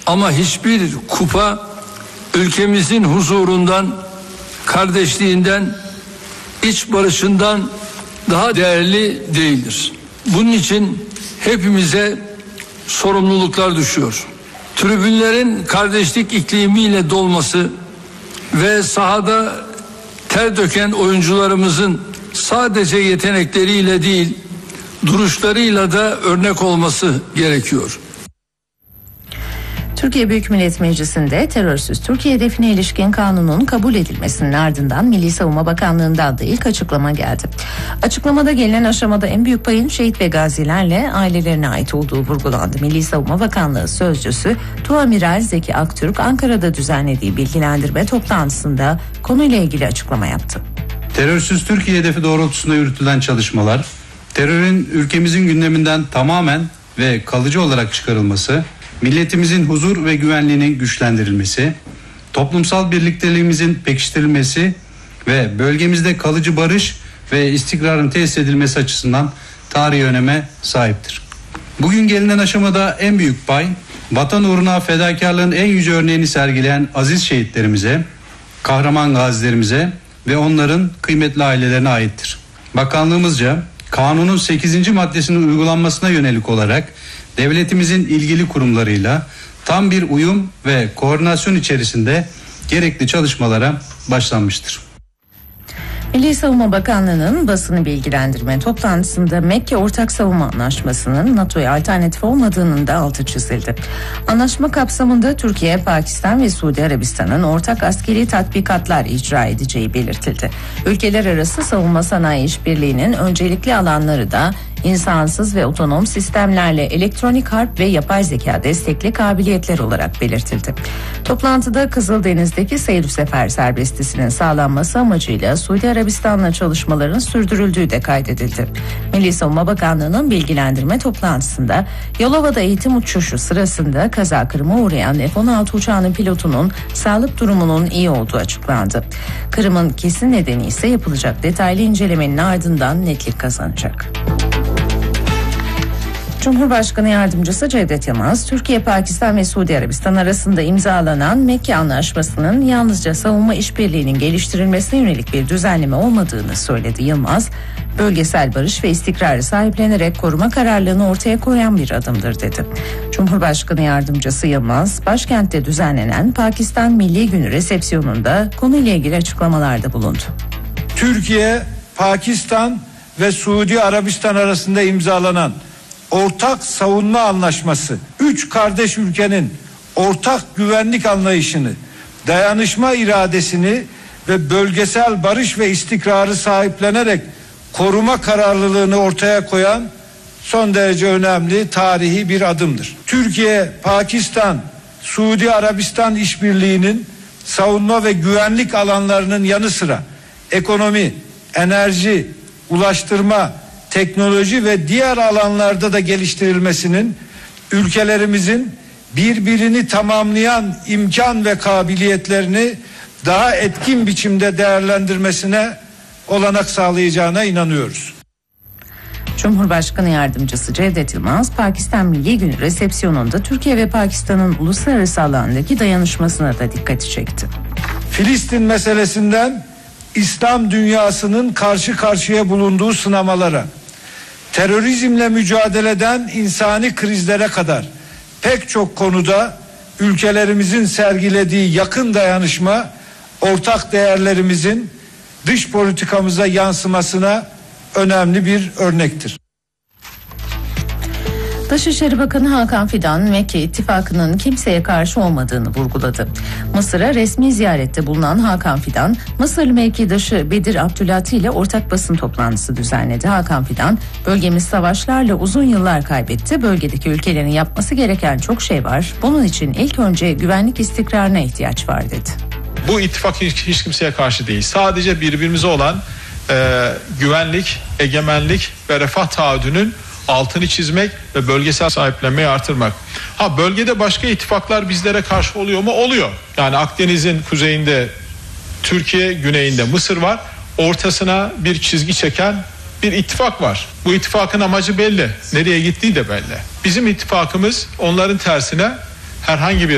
Ama hiçbir kupa ülkemizin huzurundan, kardeşliğinden, iç barışından daha değerli değildir. Bunun için hepimize sorumluluklar düşüyor. Tribünlerin kardeşlik iklimiyle dolması ve sahada ter döken oyuncularımızın sadece yetenekleriyle değil, duruşlarıyla da örnek olması gerekiyor. Türkiye Büyük Millet Meclisi'nde terörsüz Türkiye hedefine ilişkin kanunun kabul edilmesinin ardından Milli Savunma Bakanlığı'ndan da ilk açıklama geldi. Açıklamada gelinen aşamada en büyük payın şehit ve gazilerle ailelerine ait olduğu vurgulandı. Milli Savunma Bakanlığı Sözcüsü Tuamiral Zeki Aktürk Ankara'da düzenlediği bilgilendirme toplantısında konuyla ilgili açıklama yaptı. Terörsüz Türkiye hedefi doğrultusunda yürütülen çalışmalar, terörün ülkemizin gündeminden tamamen ve kalıcı olarak çıkarılması, milletimizin huzur ve güvenliğinin güçlendirilmesi, toplumsal birlikteliğimizin pekiştirilmesi ve bölgemizde kalıcı barış ve istikrarın tesis edilmesi açısından tarihi öneme sahiptir. Bugün gelinen aşamada en büyük pay, vatan uğruna fedakarlığın en yüce örneğini sergileyen aziz şehitlerimize, kahraman gazilerimize ve onların kıymetli ailelerine aittir. Bakanlığımızca kanunun 8. maddesinin uygulanmasına yönelik olarak devletimizin ilgili kurumlarıyla tam bir uyum ve koordinasyon içerisinde gerekli çalışmalara başlanmıştır. Milli Savunma Bakanlığı'nın basını bilgilendirme toplantısında Mekke Ortak Savunma Anlaşması'nın NATO'ya alternatif olmadığının da altı çizildi. Anlaşma kapsamında Türkiye, Pakistan ve Suudi Arabistan'ın ortak askeri tatbikatlar icra edeceği belirtildi. Ülkeler arası savunma sanayi işbirliğinin öncelikli alanları da insansız ve otonom sistemlerle elektronik harp ve yapay zeka destekli kabiliyetler olarak belirtildi. Toplantıda Kızıldeniz'deki seyir sefer serbestisinin sağlanması amacıyla Suudi Arabistan'la çalışmaların sürdürüldüğü de kaydedildi. Milli Savunma Bakanlığı'nın bilgilendirme toplantısında Yalova'da eğitim uçuşu sırasında kaza kırıma uğrayan F-16 uçağının pilotunun sağlık durumunun iyi olduğu açıklandı. Kırımın kesin nedeni ise yapılacak detaylı incelemenin ardından netlik kazanacak. Cumhurbaşkanı Yardımcısı Cevdet Yılmaz, Türkiye, Pakistan ve Suudi Arabistan arasında imzalanan Mekke Anlaşması'nın yalnızca savunma işbirliğinin geliştirilmesine yönelik bir düzenleme olmadığını söyledi. Yılmaz, bölgesel barış ve istikrarı sahiplenerek koruma kararlılığını ortaya koyan bir adımdır dedi. Cumhurbaşkanı Yardımcısı Yılmaz, başkentte düzenlenen Pakistan Milli Günü resepsiyonunda konuyla ilgili açıklamalarda bulundu. Türkiye, Pakistan ve Suudi Arabistan arasında imzalanan Ortak Savunma Anlaşması, 3 kardeş ülkenin ortak güvenlik anlayışını, dayanışma iradesini ve bölgesel barış ve istikrarı sahiplenerek koruma kararlılığını ortaya koyan son derece önemli tarihi bir adımdır. Türkiye, Pakistan, Suudi Arabistan işbirliğinin savunma ve güvenlik alanlarının yanı sıra ekonomi, enerji, ulaştırma, teknoloji ve diğer alanlarda da geliştirilmesinin ülkelerimizin birbirini tamamlayan imkan ve kabiliyetlerini daha etkin biçimde değerlendirmesine olanak sağlayacağına inanıyoruz. Cumhurbaşkanı Yardımcısı Cevdet Yılmaz, Pakistan Milli Günü resepsiyonunda Türkiye ve Pakistan'ın uluslararası alandaki dayanışmasına da dikkati çekti. Filistin meselesinden İslam dünyasının karşı karşıya bulunduğu sınamalara, terörizmle mücadeleden insani krizlere kadar pek çok konuda ülkelerimizin sergilediği yakın dayanışma, ortak değerlerimizin dış politikamıza yansımasına önemli bir örnektir. Dışişleri Bakanı Hakan Fidan, Mekke İttifakı'nın kimseye karşı olmadığını vurguladı. Mısır'a resmi ziyarette bulunan Hakan Fidan, Mısırlı mevkidaşı Bedir Abdülati ile ortak basın toplantısı düzenledi. Hakan Fidan, bölgemiz savaşlarla uzun yıllar kaybetti. Bölgedeki ülkelerin yapması gereken çok şey var. Bunun için ilk önce güvenlik istikrarına ihtiyaç var dedi. Bu ittifak hiç kimseye karşı değil. Sadece birbirimize olan güvenlik, egemenlik ve refah taahhüdünün altını çizmek ve bölgesel sahiplenmeyi artırmak. Bölgede başka ittifaklar bizlere karşı oluyor mu? Oluyor. Yani Akdeniz'in kuzeyinde Türkiye, güneyinde Mısır var. Ortasına bir çizgi çeken bir ittifak var. Bu ittifakın amacı belli. Nereye gittiği de belli. Bizim ittifakımız onların tersine herhangi bir